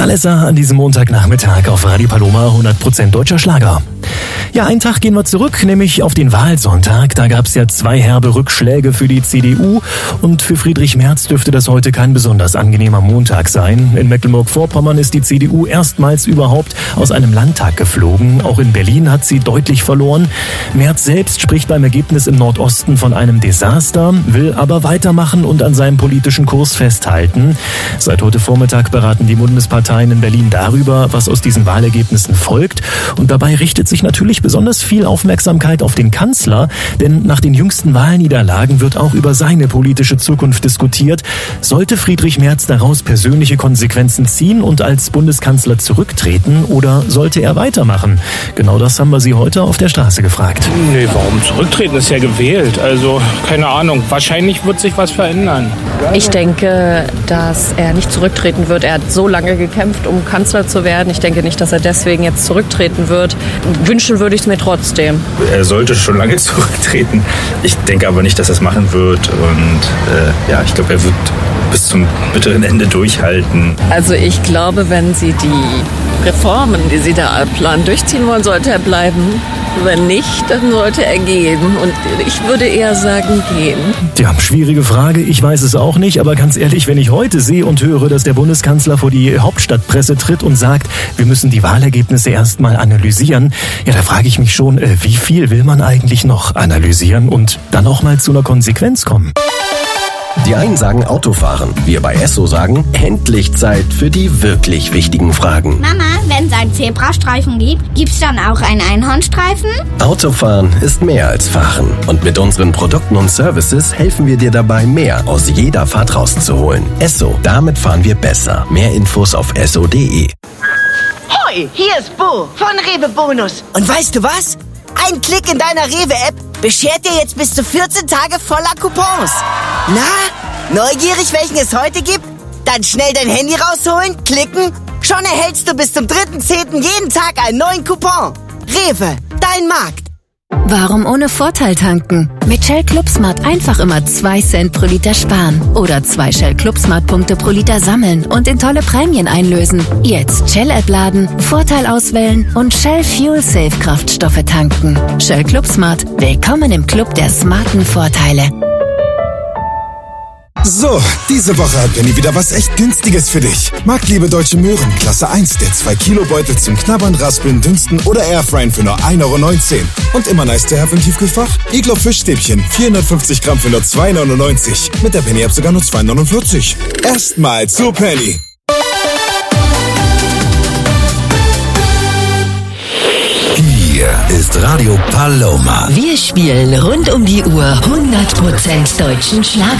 Alessa an diesem Montagnachmittag auf Radio Paloma, 100% deutscher Schlager. Ja, einen Tag gehen wir zurück, nämlich auf den Wahlsonntag. Da gab es ja 2 herbe Rückschläge für die CDU und für Friedrich Merz dürfte das heute kein besonders angenehmer Montag sein. In Mecklenburg-Vorpommern ist die CDU erstmals überhaupt aus einem Landtag geflogen. Auch in Berlin hat sie deutlich verloren. Merz selbst spricht beim Ergebnis im Nordosten von einem Desaster, will aber weitermachen und an seinem politischen Kurs festhalten. Seit heute Vormittag beraten die Bundesparteien in Berlin darüber, was aus diesen Wahlergebnissen folgt. Und dabei richtet sich natürlich besonders viel Aufmerksamkeit auf den Kanzler, denn nach den jüngsten Wahlniederlagen wird auch über seine politische Zukunft diskutiert. Sollte Friedrich Merz daraus persönliche Konsequenzen ziehen und als Bundeskanzler zurücktreten oder sollte er weitermachen? Genau das haben wir Sie heute auf der Straße gefragt. Nee, warum zurücktreten? Ist ja gewählt. Also, keine Ahnung. Wahrscheinlich wird sich was verändern. Ich denke, dass er nicht zurücktreten wird. Er hat so lange gekämpft, um Kanzler zu werden. Ich denke nicht, dass er deswegen jetzt zurücktreten wird. Wünschen würde ich es mir trotzdem. Er sollte schon lange zurücktreten. Ich denke aber nicht, dass er es machen wird. Und ich glaube, er wird bis zum bitteren Ende durchhalten. Also ich glaube, wenn Sie die Reformen, die Sie da planen, durchziehen wollen, sollte er bleiben. Wenn nicht, dann sollte er gehen. Und ich würde eher sagen, gehen. Ja, schwierige Frage. Ich weiß es auch nicht. Aber ganz ehrlich, wenn ich heute sehe und höre, dass der Bundeskanzler vor die Hauptstadtpresse tritt und sagt, wir müssen die Wahlergebnisse erstmal analysieren, ja, da frage ich mich schon, wie viel will man eigentlich noch analysieren und dann auch mal zu einer Konsequenz kommen? Die einen sagen Autofahren, wir bei Esso sagen, endlich Zeit für die wirklich wichtigen Fragen. Mama, wenn es einen Zebrastreifen gibt, gibt's dann auch einen Einhornstreifen? Autofahren ist mehr als Fahren. Und mit unseren Produkten und Services helfen wir dir dabei, mehr aus jeder Fahrt rauszuholen. Esso, damit fahren wir besser. Mehr Infos auf esso.de. Hoi, hier ist Bo von Rewe Bonus. Und weißt du was? Ein Klick in deiner Rewe-App beschert dir jetzt bis zu 14 Tage voller Coupons. Na, neugierig, welchen es heute gibt? Dann schnell dein Handy rausholen, klicken. Schon erhältst du bis zum 3.10. jeden Tag einen neuen Coupon. Rewe, dein Markt. Warum ohne Vorteil tanken? Mit Shell ClubSmart einfach immer 2 Cent pro Liter sparen. Oder 2 Shell ClubSmart-Punkte pro Liter sammeln und in tolle Prämien einlösen. Jetzt Shell-App laden, Vorteil auswählen und Shell Fuel Safe Kraftstoffe tanken. Shell ClubSmart. Willkommen im Club der smarten Vorteile. So, diese Woche hat Penny wieder was echt Günstiges für dich. Marktliebe Deutsche Möhren, Klasse 1, der 2-Kilo-Beutel zum Knabbern, Raspeln, Dünsten oder Airfryen für nur 1,19 €. Und immer nice to have im Tiefkühlfach? Iglo Fischstäbchen, 450 Gramm für nur 2,99 €. Mit der Penny-App sogar nur 2,49 €. Erstmal zu Penny. Hier ist Radio Paloma. Wir spielen rund um die Uhr 100% deutschen Schlager.